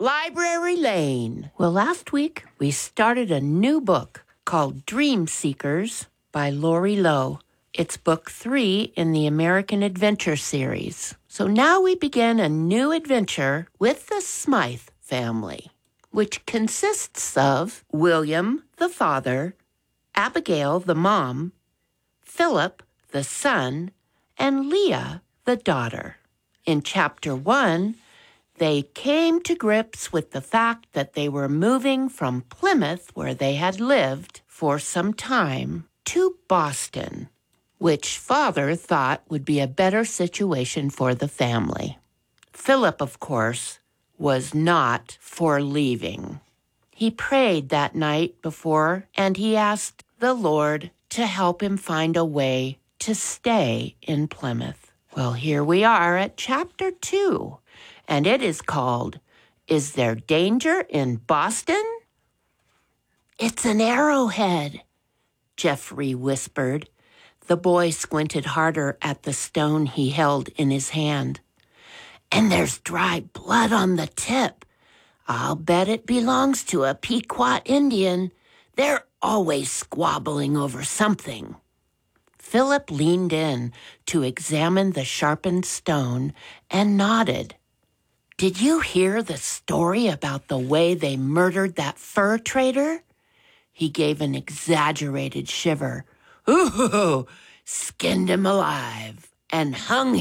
Library Lane. Well, last week we started a new book called Dream Seekers by Lori Lowe. It's book 3 in the American Adventure series. So now we begin a new adventure with the Smythe family, which consists of William, the father, Abigail, the mom, Philip, the son, and Leah, the daughter. In Chapter 1, they came to grips with the fact that they were moving from Plymouth, where they had lived for some time, to Boston, which Father thought would be a better situation for the family. Philip, of course, was not for leaving. He prayed that night before, and he asked the Lord to help him find a way to stay in Plymouth. Well, here we are at Chapter 2. And it is called, Is There Danger in Boston? It's an arrowhead, Jeffrey whispered. The boy squinted harder at the stone he held in his hand. And there's dry blood on the tip. I'll bet it belongs to a Pequot Indian. They're always squabbling over something. Philip leaned in to examine the sharpened stone and nodded. Did you hear the story about the way they murdered that fur trader? He gave an exaggerated shiver. Ooh, skinned him alive and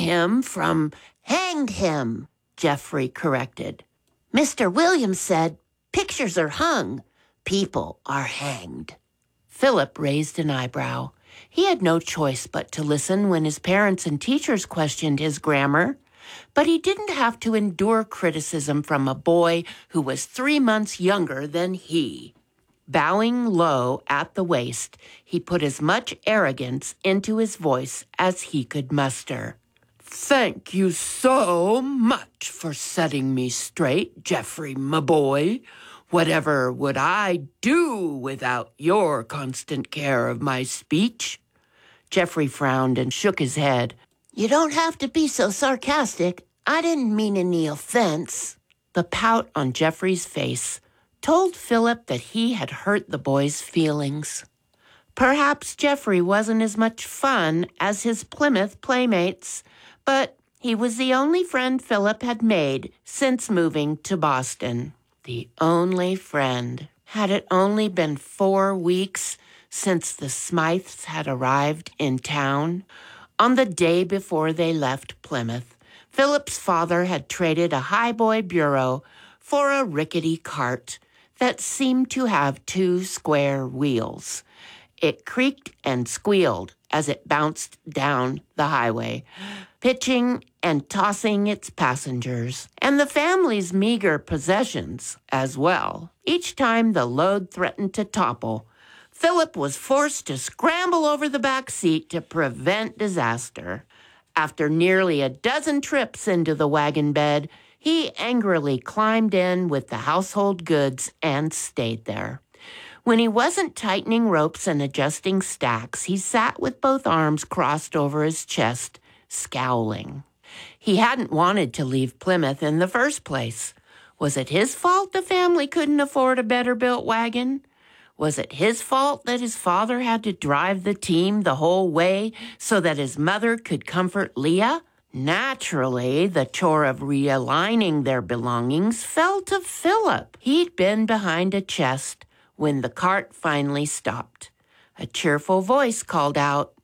hanged him, Jeffrey corrected. Mr. Williams said, pictures are hung, people are hanged. Philip raised an eyebrow. He had no choice but to listen when his parents and teachers questioned his grammar. But he didn't have to endure criticism from a boy who was 3 months younger than he. Bowing low at the waist, he put as much arrogance into his voice as he could muster. Thank you so much for setting me straight, Jeffrey, my boy. Whatever would I do without your constant care of my speech? Jeffrey frowned and shook his head. You don't have to be so sarcastic. I didn't mean any offense. The pout on Jeffrey's face told Philip that he had hurt the boy's feelings. Perhaps Jeffrey wasn't as much fun as his Plymouth playmates, but he was the only friend Philip had made since moving to Boston. The only friend. Had it only been 4 weeks since the Smythes had arrived in town? On the day before they left Plymouth, Philip's father had traded a highboy bureau for a rickety cart that seemed to have 2 square wheels. It creaked and squealed as it bounced down the highway, pitching and tossing its passengers, and the family's meager possessions as well. Each time the load threatened to topple, Philip was forced to scramble over the back seat to prevent disaster. After nearly a dozen trips into the wagon bed, he angrily climbed in with the household goods and stayed there. When he wasn't tightening ropes and adjusting stacks, he sat with both arms crossed over his chest, scowling. He hadn't wanted to leave Plymouth in the first place. Was it his fault the family couldn't afford a better-built wagon? Was it his fault that his father had to drive the team the whole way so that his mother could comfort Leah? Naturally, the chore of realigning their belongings fell to Philip. He'd been behind a chest when the cart finally stopped. A cheerful voice called out,